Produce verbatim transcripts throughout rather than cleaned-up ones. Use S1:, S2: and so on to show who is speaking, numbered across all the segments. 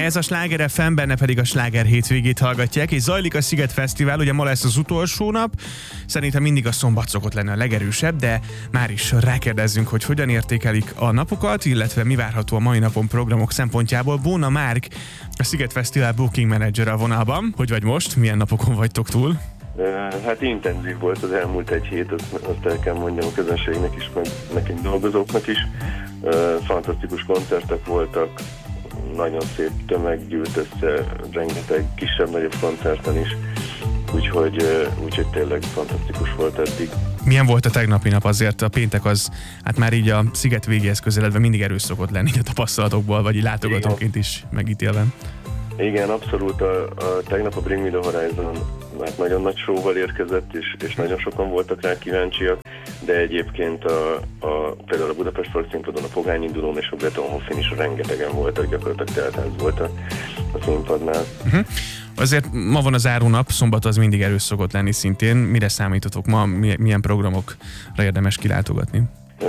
S1: ez a Sláger ef em, benne pedig a Sláger hétvégét hallgatják, és zajlik a Sziget Fesztivál, ugye ma lesz az utolsó nap, szerintem mindig a szombat szokott lenni a legerősebb, de már is rákérdezzünk, hogy hogyan értékelik a napokat, illetve mi várható a mai napon programok szempontjából. Bóna Márk, a Sziget Fesztivál booking manager a vonalban. Hogy vagy most? Milyen napokon vagytok túl?
S2: Hát intenzív volt az elmúlt egy hét, azt, azt el kell mondjam a közönségnek is, meg nekünk dolgozóknak is. Fantasztikus koncertek voltak, nagyon szép tömeg gyűlt össze, rengeteg kisebb-nagyobb koncerten is, úgyhogy, úgyhogy tényleg fantasztikus volt eddig.
S1: Milyen volt a tegnapi nap? Azért a péntek az, hát már így a sziget végéhez közeledve mindig erős szokott lenni a tapasztalatokból, vagy látogatóként is megítélve.
S2: Igen, abszolút. A, a tegnap a Bring Me The Horizon hát nagyon nagy showval érkezett, és, és nagyon sokan voltak rá kíváncsiak, de egyébként a, a, például a Budapest Folk színpadon, a Pogány indulón és a Betonhoffin is rengetegen voltak, gyakorlatilag teltház volt a, a színpadnál. Uh-huh.
S1: Azért ma van az zárónap, szombat az mindig erős szokott lenni szintén. Mire számítotok ma? Milyen programokra érdemes kilátogatni?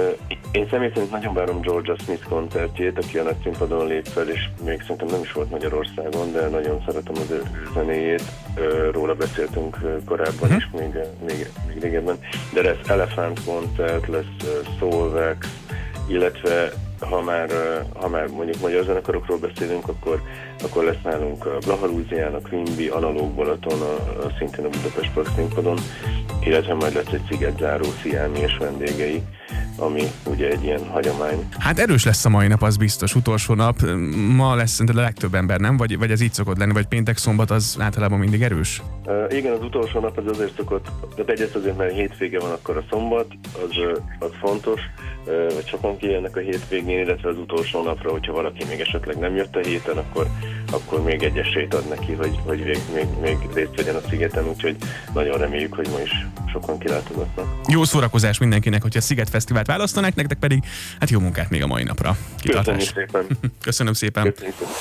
S2: Én személy szerint nagyon várom Georgia Smith koncertjét, aki a nagy színpadon lép fel, és még szerintem nem is volt Magyarországon, de nagyon szeretem az ő zenéjét. Róla beszéltünk korábban is, még, még, még régebben. De lesz Elephant koncert, lesz Soulwax, illetve ha már, ha már mondjuk magyar zenekarokról beszélünk, akkor, akkor lesz nálunk a Blaha Louisiana, a Queen Bee, Analóg Balaton, a, a szintén a Budapest Park színpadon, illetve majd lesz egy szigetzáró Sziámi és vendégei, ami ugye egy ilyen hagyomány.
S1: Hát erős lesz a mai nap, az biztos, utolsó nap. Ma lesz szerinted a legtöbb ember, nem? Vagy, vagy ez így szokott lenni, vagy péntek, szombat az általában mindig erős?
S2: Uh, igen, az utolsó nap az azért szokott, de egyrészt azért, mert hétvége van, akkor a szombat, az, az fontos, uh, hogy sokan kijönnek a hétvégén, illetve az utolsó napra, hogyha valaki még esetleg nem jött a héten, akkor, akkor még egy esélyt ad neki, hogy, hogy még, még, még részt vegyen a szigeten, úgyhogy nagyon reméljük, hogy ma is sokan kilátogatnak. Jó
S1: szórakozás mindenkinek, hogyha a Sziget Fesztivált választanák, nektek pedig hát jó munkát még a mai napra.
S2: Kitartás. Köszönöm szépen.
S1: Köszönöm szépen.
S2: Köszönöm szépen.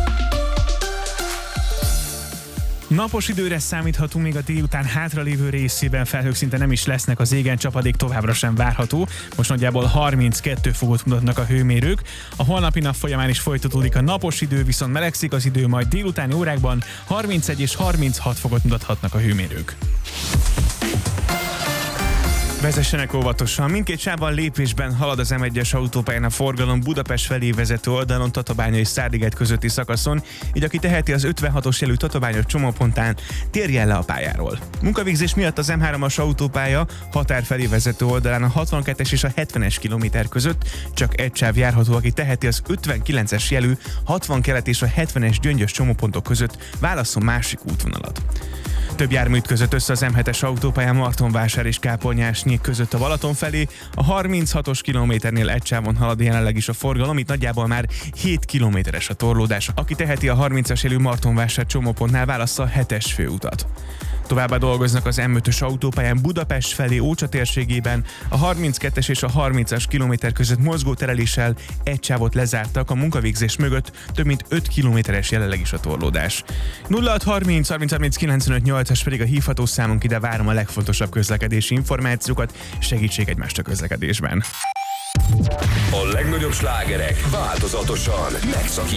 S1: Napos időre számíthatunk még a délután hátralévő részében, felhők szinte nem is lesznek az égen, csapadék továbbra sem várható. Most nagyjából harminckettő fokot mutatnak a hőmérők. A holnapi nap folyamán is folytatódik a napos idő, viszont melegszik az idő, majd délutáni órákban harmincegy és harminchat fokot mutathatnak a hőmérők. Vezessenek óvatosan. Mindkét sávban lépésben halad az em egyes autópályán a forgalom Budapest felé vezető oldalon, Tatabánya és Szárliget közötti szakaszon, így aki teheti az ötvenhatos jelű Tatabánya csomópontán, térjen le a pályáról. Munkavégzés miatt az em hármas autópálya határ felé vezető oldalán a hatvankettes és a hetvenes kilométer között csak egy sáv járható, aki teheti az ötvenkilences jelű hatvan kelet és a hetvenes Gyöngyös csomópontok között, válasszon másik útvonalat. Több jármű ütközött össze az em hetes autópályán Martonvásár és Kápolnyásnyék között a Balaton felé. A harminchatos kilométernél egy sávon halad jelenleg is a forgalom, itt nagyjából már hét kilométeres a torlódás. Aki teheti a harmincas élő Martonvásár csomópontnál, válassza a hetes főutat. Továbbá dolgoznak az em ötös autópályán Budapest felé Ócsa térségében, a harminckettes és a harmincas kilométer között mozgó tereléssel egy sávot lezártak, a munkavégzés mögött több mint öt kilométeres jelenleg is a torlódás. nulla hat harminc harminc harminc kilencvenöt nyolcas pedig a hívható számunk, ide várom a legfontosabb közlekedési információkat, segítség egymást a közlekedésben.
S3: A legnagyobb slágerek változatosan megszakítják.